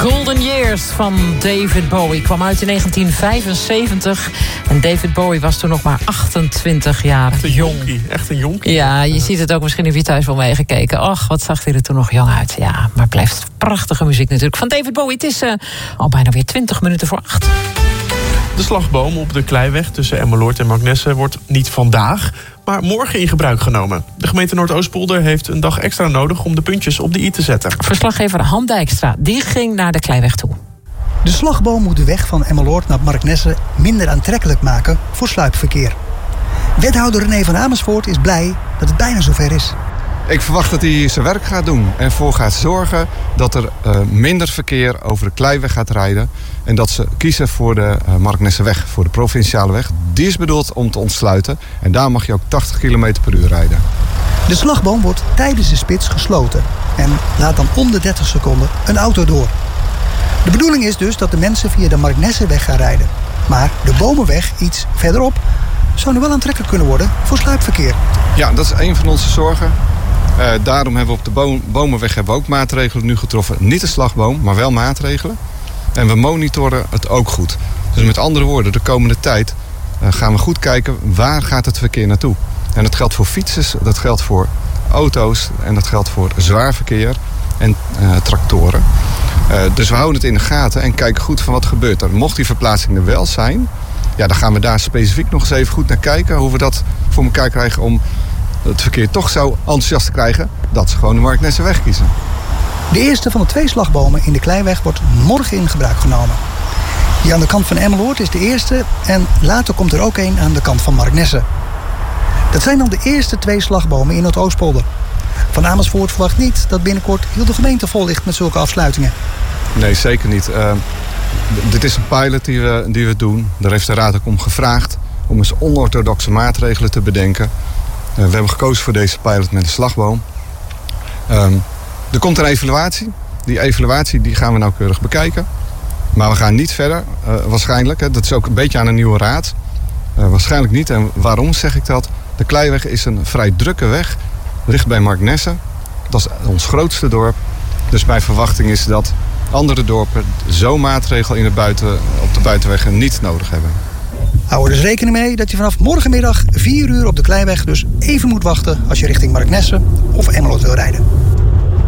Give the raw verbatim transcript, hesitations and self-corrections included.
Golden Years van David Bowie kwam uit in negentien vijfenzeventig. En David Bowie was toen nog maar achtentwintig jaar echt een jong. Jonkie, echt een jonkie. Ja, je ziet het ook misschien of je thuis wel meegekeken. Och, wat zag hij er toen nog jong uit. Ja, maar blijft prachtige muziek natuurlijk van David Bowie. Het is uh, al bijna weer twintig minuten voor acht. De slagboom op de Kleiweg tussen Emmeloord en Marknesse wordt niet vandaag, maar morgen in gebruik genomen. De gemeente Noordoostpolder heeft een dag extra nodig om de puntjes op de i te zetten. Verslaggever Han Dijkstra, die ging naar de Kleiweg toe. De slagboom moet de weg van Emmeloord naar Marknesse minder aantrekkelijk maken voor sluipverkeer. Wethouder René van Amersfoort is blij dat het bijna zover is. Ik verwacht dat hij zijn werk gaat doen en ervoor gaat zorgen dat er uh, minder verkeer over de Kleiweg gaat rijden. En dat ze kiezen voor de uh, Marknesseweg, voor de provinciale weg. Die is bedoeld om te ontsluiten en daar mag je ook tachtig kilometer per uur rijden. De slagboom wordt tijdens de spits gesloten en laat dan om de dertig seconden een auto door. De bedoeling is dus dat de mensen via de Marknesseweg gaan rijden. Maar de Bomenweg iets verderop zou nu wel aantrekkelijk kunnen worden voor sluipverkeer. Ja, dat is een van onze zorgen. Uh, daarom hebben we op de Bo- Bomenweg hebben we ook maatregelen nu getroffen. Niet de slagboom, maar wel maatregelen. En we monitoren het ook goed. Dus met andere woorden, de komende tijd uh, gaan we goed kijken waar gaat het verkeer naartoe. En dat geldt voor fietsers, dat geldt voor auto's en dat geldt voor zwaar verkeer en uh, tractoren. Uh, dus we houden het in de gaten en kijken goed van wat gebeurt er. Mocht die verplaatsing er wel zijn, ja, dan gaan we daar specifiek nog eens even goed naar kijken. Hoe we dat voor elkaar krijgen om het verkeer toch zo enthousiast te krijgen dat ze gewoon de Marknesseweg kiezen. De eerste van de twee slagbomen in de Kleiweg wordt morgen in gebruik genomen. Die aan de kant van Emmeloord is de eerste en later komt er ook een aan de kant van Marknesse. Dat zijn dan de eerste twee slagbomen in Noordoostpolder. Van Amersfoort verwacht niet dat binnenkort heel de gemeente vol ligt met zulke afsluitingen. Nee, zeker niet. Uh, d- dit is een pilot die we, die we doen. Daar heeft de Raad ook om gevraagd om eens onorthodoxe maatregelen te bedenken. Uh, we hebben gekozen voor deze pilot met een slagboom. Um, er komt een evaluatie. Die evaluatie die gaan we nauwkeurig bekijken. Maar we gaan niet verder, uh, waarschijnlijk. Hè. Dat is ook een beetje aan een nieuwe raad. Uh, waarschijnlijk niet. En waarom zeg ik dat? De Kleiweg is een vrij drukke weg. Ligt bij Marknesse. Dat is ons grootste dorp. Dus mijn verwachting is dat andere dorpen zo'n maatregel in de buiten, op de buitenweg niet nodig hebben. Hou er dus rekening mee dat je vanaf morgenmiddag vier uur op de Kleiweg dus even moet wachten als je richting Marknesse of Emmeloord wil rijden.